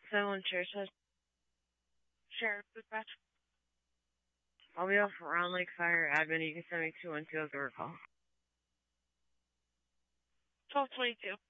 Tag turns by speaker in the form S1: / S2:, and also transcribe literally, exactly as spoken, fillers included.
S1: Someone Churches.
S2: Sheriff Dispatch.
S1: I'll be off Round Lake Fire Admin. You can send me two one two as a recall.
S2: twelve twenty-two.